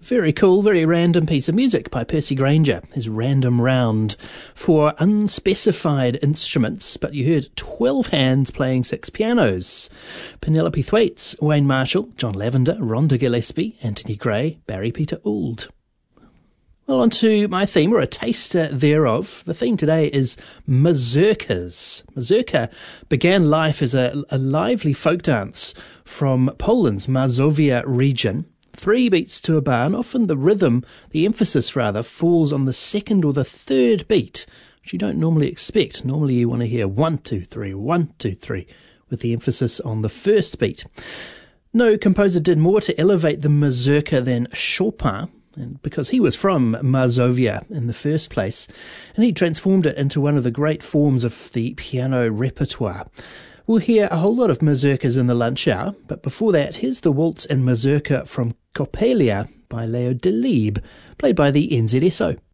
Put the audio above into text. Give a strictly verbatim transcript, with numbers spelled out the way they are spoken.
Very cool, very random piece of music by Percy Grainger, his Random Round for unspecified instruments, but you heard twelve hands playing six pianos. Penelope Thwaites, Wayne Marshall, John Lavender, Rhonda Gillespie, Anthony Gray, Barry Peter Ould. Well, on to my theme, or a taster thereof. The theme today is mazurkas. Mazurka began life as a, a lively folk dance from Poland's Mazovia region. Three beats to a bar, and often the rhythm, the emphasis rather, falls on the second or the third beat, which you don't normally expect. Normally you want to hear one, two, three, one, two, three, with the emphasis on the first beat. No composer did more to elevate the mazurka than Chopin, and because he was from Mazovia in the first place, and he transformed it into one of the great forms of the piano repertoire. We'll hear a whole lot of mazurkas in the lunch hour, but before that, here's the waltz and mazurka from Coppelia by Leo Delibes, played by the N Z S O.